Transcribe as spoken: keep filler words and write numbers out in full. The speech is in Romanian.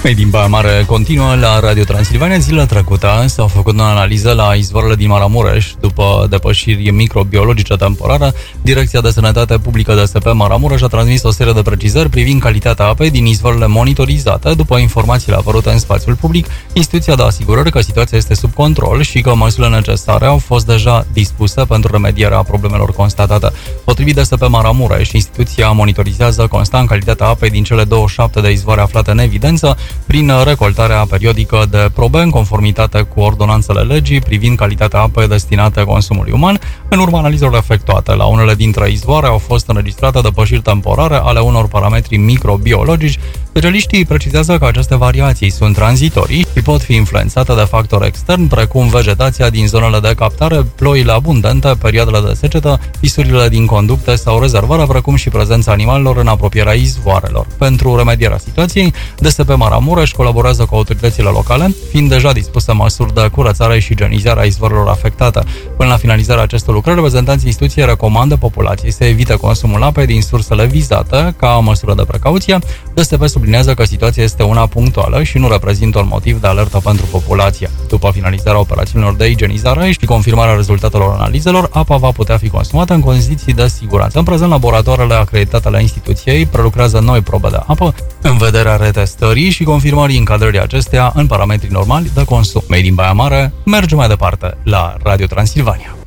Mei din Baia Mare continuă la Radio Transilvania. Zilele trecute s-au făcut o analiză la izvoarele din Maramureș după depășiri microbiologice temporare. Direcția de Sănătate Publică D S P Maramureș a transmis o serie de precizări privind calitatea apei din izvoarele monitorizate. După informațiile apărute în spațiul public, instituția dă asigurări că situația este sub control și că măsurile necesare au fost deja dispuse pentru remedierea problemelor constatate. Potrivit D S P Maramureș, instituția monitorizează constant calitatea apei din cele douăzeci și șapte de izvoare aflate în evidență prin recoltarea periodică de probe în conformitate cu ordonanțele legii privind calitatea apei destinate consumului uman. În urma analizelor efectuate la unele dintre izvoare au fost înregistrate depășiri temporare ale unor parametri microbiologici. Specialiștii precizează că aceste variații sunt tranzitorii și pot fi influențate de factori externi, precum vegetația din zonele de captare, ploile abundente, perioadele de secetă, fisurile din conducte sau rezervare, precum și prezența animalelor în apropierea izvoarelor. Pentru remedierea situației, D S P Maramureș colaborează cu autoritățile locale, fiind deja dispuse măsuri de curățare și igienizare a izvoarelor afectate. Până la finalizarea acestor lucrări, reprezentanții instituției recomandă populației să evite consumul apei din sursele vizate ca măsură de precauție. D S P sublinează că situația este una punctuală și nu reprezintă un motiv de alertă pentru populație. După finalizarea operațiunilor de igienizare și confirmarea rezultatelor analizelor, apa va putea fi consumată în condiții de siguranță. În prezent, laboratoarele acreditate ale instituției prelucrează noi probe de apă în vederea retestării și confirmării încadrării acesteia în parametrii normali de consum. Mei din Baia Mare, mergem mai departe la Radio Transilvania.